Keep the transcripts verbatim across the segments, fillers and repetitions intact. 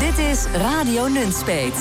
Dit is Radio Nunspeet.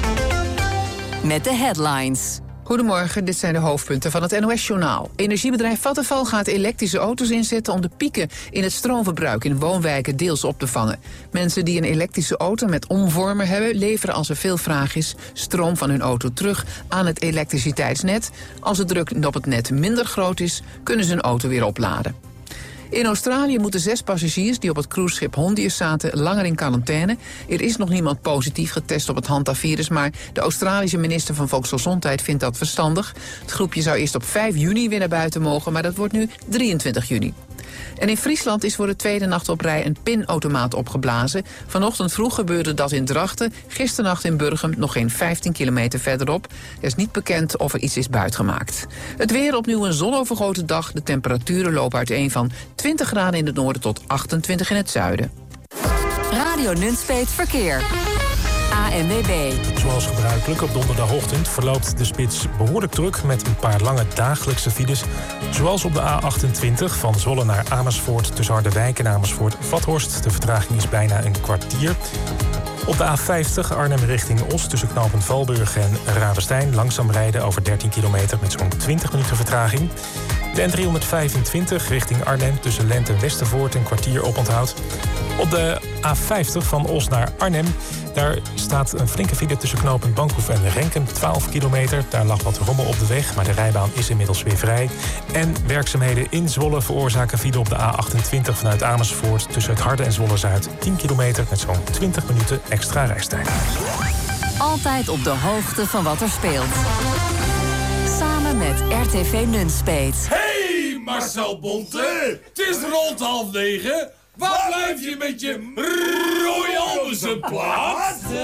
Met de headlines. Goedemorgen, dit zijn de hoofdpunten van het N O S-journaal. Energiebedrijf Vattenfall gaat elektrische auto's inzetten om de pieken in het stroomverbruik in woonwijken deels op te vangen. Mensen die een elektrische auto met omvormer hebben, leveren als er veel vraag is stroom van hun auto terug aan het elektriciteitsnet. Als de druk op het net minder groot is, kunnen ze een auto weer opladen. In Australië moeten zes passagiers die op het cruiseschip Hondius zaten langer in quarantaine. Er is nog niemand positief getest op het hantavirus, maar de Australische minister van Volksgezondheid vindt dat verstandig. Het groepje zou eerst op vijf juni weer naar buiten mogen, maar dat wordt nu drieëntwintig juni. En in Friesland is voor de tweede nacht op rij een pinautomaat opgeblazen. Vanochtend vroeg gebeurde dat in Drachten, gisternacht in Burgum nog geen vijftien kilometer verderop. Er is niet bekend of er iets is buitgemaakt. Het weer opnieuw een zonovergoten dag. De temperaturen lopen uiteen van twintig graden in het noorden tot achtentwintig in het zuiden. Radio Nunspeet Verkeer. A N W B. Zoals gebruikelijk op donderdagochtend verloopt de spits behoorlijk druk met een paar lange dagelijkse files. Zoals op de A achtentwintig van Zwolle naar Amersfoort tussen Harderwijk en Amersfoort-Vathorst. De vertraging is bijna een kwartier. Op de A vijftig Arnhem richting Os tussen knooppunt Valburg en Ravenstein langzaam rijden over dertien kilometer met zo'n twintig minuten vertraging. De N driehonderdvijfentwintig richting Arnhem tussen Lent en Westervoort een kwartier oponthoud. Op de A vijftig van Os naar Arnhem, daar staat een flinke file tussen knooppunt Bankhoef en Renken, twaalf kilometer. Daar lag wat rommel op de weg, maar de rijbaan is inmiddels weer vrij. En werkzaamheden in Zwolle veroorzaken file op de A achtentwintig vanuit Amersfoort tussen het Harde en Zwolle-Zuid, tien kilometer met zo'n twintig minuten extra reistijd. Altijd op de hoogte van wat er speelt. Samen met R T V Nunspeet. Hey Marcel Bonte, het is rond half negen. Waar blijf je met je Roy Orbison plaat?